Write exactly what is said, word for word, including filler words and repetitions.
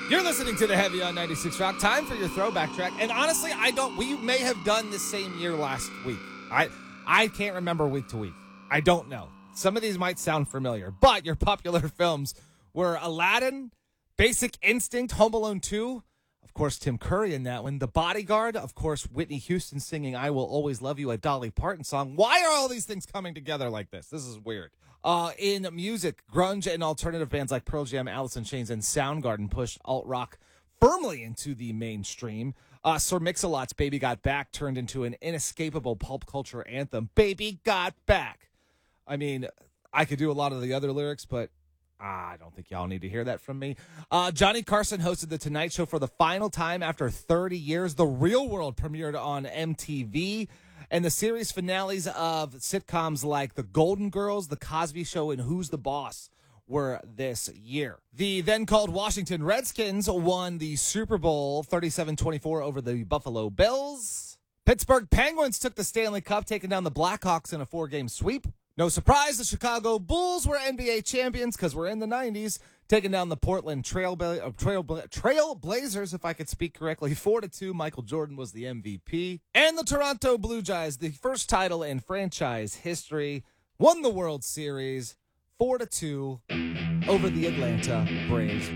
You're listening to the Heavy on ninety-six Rock. Time for your throwback track. And honestly, I don't. We may have done this same year last week. I I can't remember week to week. I don't know. Some of these might sound familiar, but your popular films were Aladdin, Basic Instinct, Home Alone two. Of course, Tim Curry in that one. The Bodyguard. Of course, Whitney Houston singing "I Will Always Love You," a Dolly Parton song. Why are all these things coming together like this? This is weird. Uh, in music, grunge and alternative bands like Pearl Jam, Alice in Chains, and Soundgarden pushed alt-rock firmly into the mainstream. Uh, Sir Mix-a-Lot's "Baby Got Back" turned into an inescapable pulp culture anthem. Baby Got Back. I mean, I could do a lot of the other lyrics, but I don't think y'all need to hear that from me. Uh, Johnny Carson hosted The Tonight Show for the final time after thirty years. The Real World premiered on M T V. And the series finales of sitcoms like The Golden Girls, The Cosby Show, and Who's the Boss were this year. The then-called Washington Redskins won the Super Bowl thirty-seven twenty-four over the Buffalo Bills. Pittsburgh Penguins took the Stanley Cup, taking down the Blackhawks in a four-game sweep. No surprise, the Chicago Bulls were N B A champions because we're in the nineties, taking down the Portland Trail, uh, Trail, Trail Blazers, if I could speak correctly, four to two. Michael Jordan was the M V P. And the Toronto Blue Jays, the first title in franchise history, won the World Series four to two over the Atlanta Braves.